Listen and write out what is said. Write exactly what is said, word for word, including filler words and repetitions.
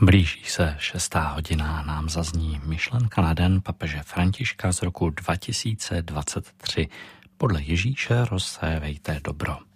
Blíží se šestá hodina, nám zazní myšlenka na den papeže Františka z roku dva tisíce dvacet tři. Podle Ježíše rozsévejte dobro.